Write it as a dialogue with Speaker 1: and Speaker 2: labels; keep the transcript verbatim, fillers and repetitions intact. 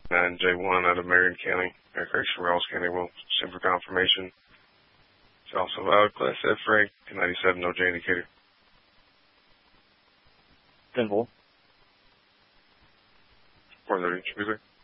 Speaker 1: nine J one out of Marion County, or correction, Rawls County. We'll send for confirmation. It's also valid. Class F freight, ninety-seven, no J indicator.
Speaker 2: ten four.
Speaker 1: four thirty, should be there.